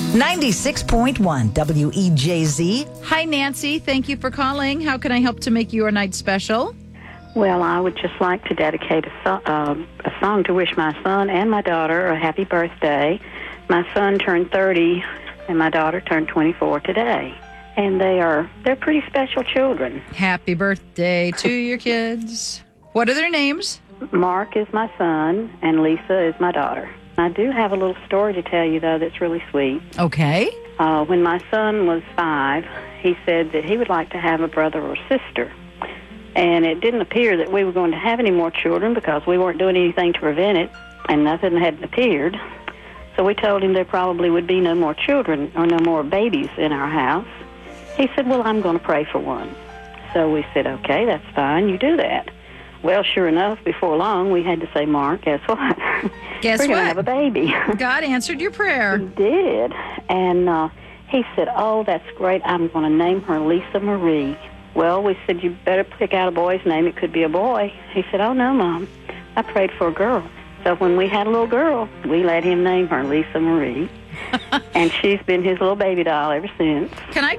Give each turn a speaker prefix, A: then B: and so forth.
A: 96.1 WEJZ.
B: Hi, Nancy. Thank you for calling. How can I help to make your night special?
C: Well, I would just like to dedicate a song to wish my son and my daughter a happy birthday. My son turned 30, and my daughter turned 24 today. And they're pretty special children.
B: Happy birthday to your kids. What are their names?
C: Mark is my son, and Lisa is my daughter. I do have a little story to tell you, though, that's really sweet.
B: Okay.
C: When my son was 5, he said that he would like to have a brother or sister. And it didn't appear that we were going to have any more children because we weren't doing anything to prevent it, and nothing hadn't appeared. So we told him there probably would be no more children or no more babies in our house. He said, well, I'm going to pray for one. So we said, okay, that's fine, you do that. Well, sure enough, before long, we had to say, Mark, guess what?
B: Guess
C: We're going
B: what?
C: to have a baby.
B: God answered your prayer.
C: He did. And he said, oh, that's great. I'm going to name her Lisa Marie. Well, we said, you better pick out a boy's name. It could be a boy. He said, oh, no, Mom. I prayed for a girl. So when we had a little girl, we let him name her Lisa Marie. And she's been his little baby doll ever since.
B: Can I